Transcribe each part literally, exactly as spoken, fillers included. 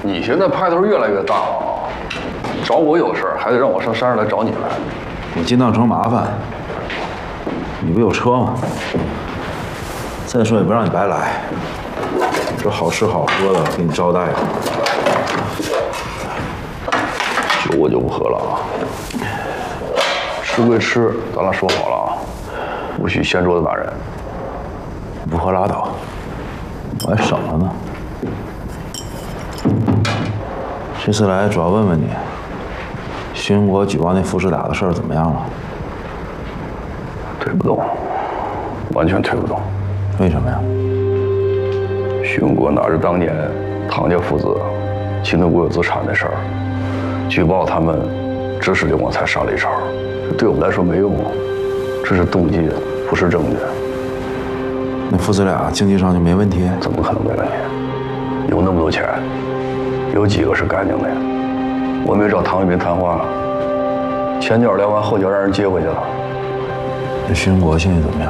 你现在派头越来越大了，找我有事儿，还得让我上山上来找你来。 我尽量省麻烦。你不有车吗？再说也不让你白来，这好吃好喝的给你招待。 酒我就不喝了啊。吃归吃，咱俩说好了啊，不许掀桌子打人。 不喝拉倒，我还省了呢。这次来主要问问你，徐英国举报那父子俩的事儿怎么样了？ 推不动，完全推不动。 为什么呀？ 徐永国拿着当年唐家父子侵吞国有资产的事儿，举报他们指使刘广才杀李超，对我们来说没用，这是动机，不是证据。 那父子俩经济上就没问题？ 怎么可能没问题？有那么多钱，有几个是干净的呀？我没找唐一鸣谈话，前脚聊完，后脚让人接回去了。 那徐永国现在怎么样？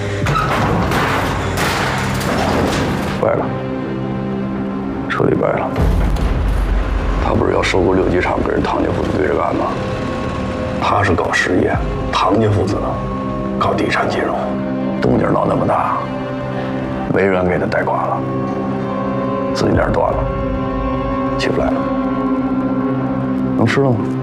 败了，彻底败了。他不是要收购六机厂跟人唐家父子对着干吗？他是搞实业，唐家父子搞地产金融，动静闹那么大，没人给他带垮了，资金链断了，起不来了。能吃了吗？